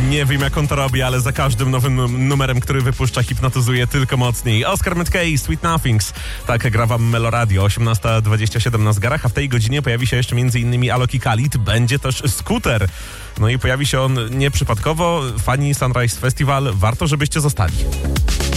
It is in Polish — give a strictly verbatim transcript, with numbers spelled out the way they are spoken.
Nie wiem, jak on to robi, ale za każdym nowym numerem, który wypuszcza, hipnotyzuje tylko mocniej. Oscar McKay, Sweet Nothings. Tak gra wam Meloradio. osiemnasta dwadzieścia siedem na zegarach, a w tej godzinie pojawi się jeszcze m.in. Alok Khalid. Będzie też Scooter. No i pojawi się on nieprzypadkowo. Fani Sunrise Festival, warto, żebyście zostali.